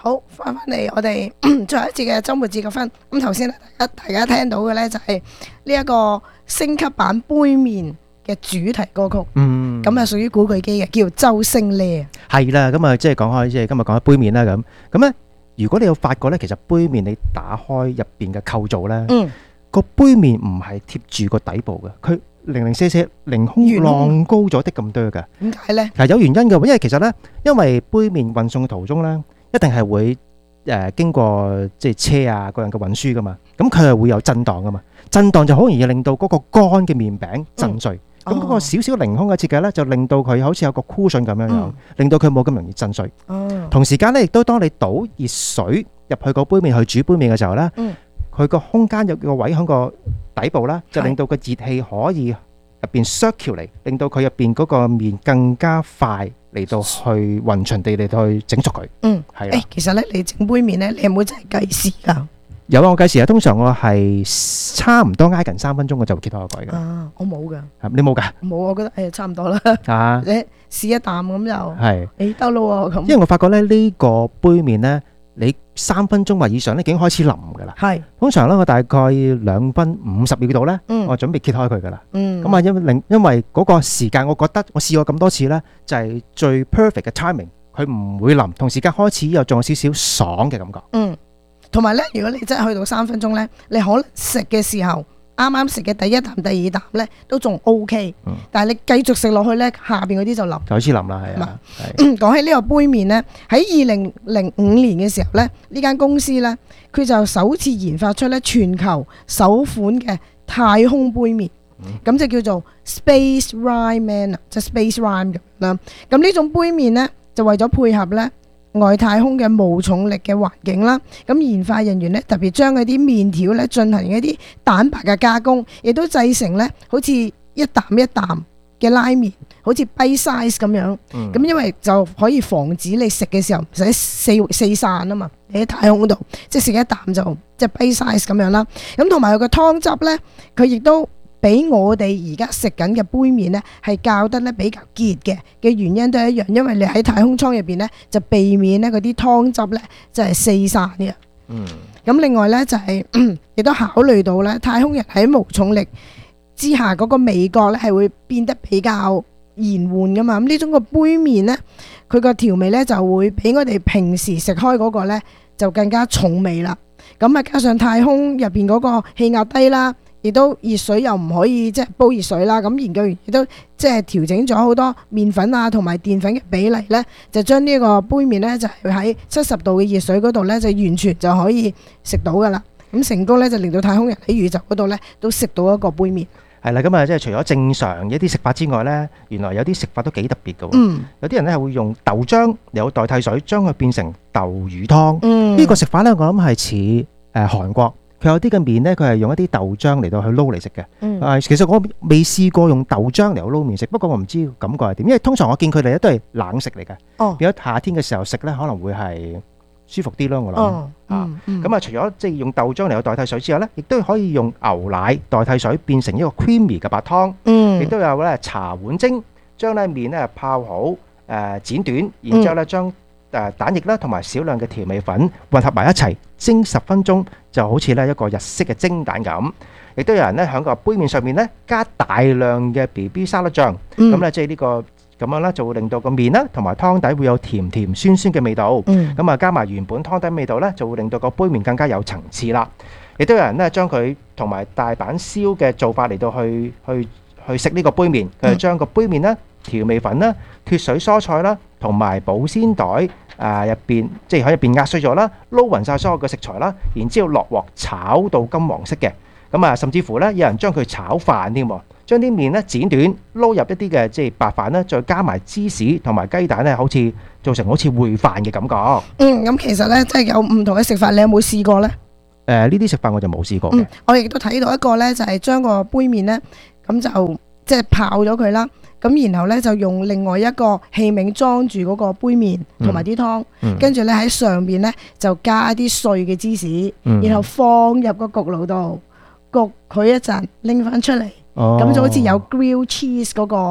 好，翻嚟我哋最後一節嘅週末節嘅分。咁頭先大家聽到嘅呢，就係呢一個升級版杯麵嘅主題歌曲。咁係屬於古巨基嘅，叫周星呢。 係啦，咁啊，即係講開，即係今日講開杯麵啦，咁咧，如果你有發覺咧，其實杯麵你打開入邊嘅構造咧，個杯麵唔係貼住個底部嘅，佢零零舍舍凌空浪高咗啲咁多嘅。點解咧？係有原因嘅，因為其實咧，因為杯麵運送嘅途中咧，一定係會經過即係車啊個人嘅運輸噶嘛，咁佢係會有震盪噶嘛，震盪就好容易令到嗰個乾嘅麵餅震碎。咁嗰個少少凌空嘅設計咧，就令到佢好似有個 cushion 咁樣，令到佢冇咁容易震碎。同時間咧，亦都當你倒熱水入去個杯麵去煮杯麵嘅時候咧，佢個空間有個位喺個底部啦，就令到個熱氣可以入邊 circulate，令到佢入邊嗰個麵更加快嚟到去勻循地嚟到去整熟佢。係啦。其實咧，你整杯麵咧，你有冇真係計時㗎？有啊，我計時啊。通常我係差唔多挨近3分鐘，我就會揭開個蓋㗎。我冇㗎。你冇㗎？冇，我覺得差唔多啦。你試一啖咁就係得咯喎咁。因為我發覺咧，呢個杯麵咧，你3分鐘或以上咧已經開始腍㗎啦。係。通常咧，我大概2分50秒度咧，我準備揭開佢㗎啦。咁啊，因為嗰個時間，我覺得我試過咁多次咧，就係最 perfect 嘅 timing，佢唔會腍，同時間開始又仲有少少爽嘅感覺。同埋咧，如果你真係去到3分鐘咧，你可能食嘅時候，啱啱食嘅第一啖、第二啖咧都仲 OK，但係你繼續食落去咧，下邊嗰啲就腍，就好似腍啦，係啊。講起呢個杯麵咧，喺2005年嘅時候咧，呢間公司咧，佢就首次研發出咧全球首款嘅太空杯麵，咁就叫做 Space Ramen， 即係 Space Ramen 咁啦。咁呢種杯麵咧，就為咗配合咧外太空嘅無重力嘅環境啦，咁研發人員咧特別將嗰啲麵條咧進行一啲蛋白嘅加工，亦都製成咧好似一啖一啖嘅拉麵，好似 bite size 咁樣。咁因為就可以防止你食嘅時候唔使四散啊嘛，你喺太空度即係食一啖就即係 bite size 咁樣啦。咁同埋佢個湯汁咧，佢亦都比我哋而家食緊嘅杯麵咧係較得咧比較結嘅原因都係一樣，因為你喺太空艙入邊咧就避免咧嗰啲湯汁咧就係四散嘅。咁另外咧就係亦都考慮到咧太空人喺無重力之下嗰個味覺咧係會變得比較延緩噶嘛。咁呢種個杯麵咧，佢個調味咧就會比我哋平時食開嗰個咧就更加重味啦。咁啊加上太空入邊嗰個氣壓低啦，亦都熱水又唔可以即係煲熱水啦，咁研究員亦都即係調整咗好多麵粉啊同埋澱粉嘅比例咧，就將呢個杯麵咧就係喺70度嘅熱水嗰度咧就完全就可以食到噶啦。咁成功咧就令到太空人喺宇宙嗰度咧都食到一個杯麵。係啦，咁啊即係除咗正常一啲食法之外咧，原來有啲食法都幾特別嘅喎。有啲人咧係會用豆漿嚟代替水，將佢變成豆魚湯。呢個食法咧，我諗係似韓國。佢有啲嘅麵咧，佢係用一啲豆漿嚟到去撈嚟食嘅。其實我未試過用豆漿嚟到撈麵食，不過我唔知感覺係點，因為通常我見佢哋咧都係冷食嚟嘅。變咗夏天嘅時候食咧，可能會係舒服啲咯。我諗咁啊，除咗即係用豆漿嚟到代替水之後咧，亦都可以用牛奶代替水，變成一個 creamy 嘅白湯。亦都有咧茶碗蒸，將咧麵咧泡好，剪短，然之後咧將蛋液啦同埋少量嘅調味粉混合埋一齊蒸10分鐘，就好似咧一個日式嘅蒸蛋咁。亦都有人咧喺個杯麵上面咧加大量嘅 BB 沙律醬，咁咧即係呢個咁樣咧就會令到個麵啦同埋湯底會有甜甜酸酸嘅味道。咁啊加埋原本湯底味道咧，就會令到個杯麵更加有層次啦。亦都有人咧將佢同埋大阪燒嘅做法嚟到去食呢個杯麵，佢係將個杯麵啦、調味粉啦、脫水蔬菜啦同埋保鮮袋入邊，即係喺入邊壓碎咗啦，撈勻晒所有嘅食材啦，然之後落鑊炒到金黃色嘅。咁啊，甚至乎咧有人將佢炒飯添，將啲麵咧剪短，撈入一啲嘅即係白飯咧，再加埋芝士同埋雞蛋咧，好似做成好似燴飯嘅感覺。咁其實咧即係有唔同嘅食法，你有冇試過咧？呢啲食法我就冇試過嘅。我亦都睇到一個咧，就係將個杯麵咧咁就即係泡咗佢啦。咁然後咧就用另外一個器皿裝住嗰個杯麵同埋啲湯，跟住咧喺上邊咧就加一啲碎嘅芝士，然後放入個焗爐度焗佢一陣，拎翻出嚟，咁就好似有 grill cheese 嗰個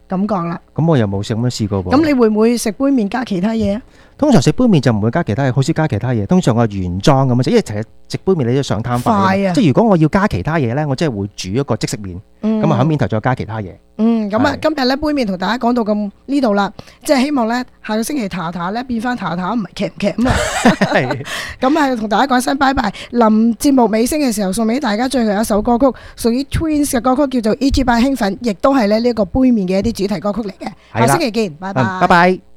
感覺啦。 咁我又冇咁樣試過喎。 咁你會唔會食杯麵加其他嘢啊？ 通常食杯麵就唔會加其他嘢，好少加其他嘢。通常我係原裝咁樣食，因為其實食杯麵你都上攤快啊。即係如果我要加其他嘢咧，我真係會煮一個即食麵，咁啊喺面頭再加其他嘢。 咁啊，今日咧杯麵同大家講到咁呢度啦，即係希望咧下個星期塔塔咧變翻塔塔，唔係劇唔劇啊嘛。咁啊，同大家講聲拜拜。臨節目尾聲嘅時候，送俾大家最後一首歌曲，屬於 Twins 嘅歌曲，叫做 E.G. 8興奮，亦都係咧呢個杯麵嘅一啲主題歌曲嚟嘅。下星期見，拜拜。 拜拜。